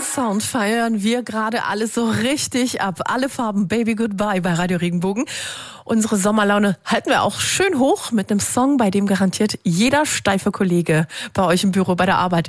Sound feiern wir gerade alles so richtig ab. Alle Farben Baby Goodbye bei Radio Regenbogen. Unsere Sommerlaune halten wir auch schön hoch mit einem Song, bei dem garantiert jeder steife Kollege bei euch im Büro, bei der Arbeit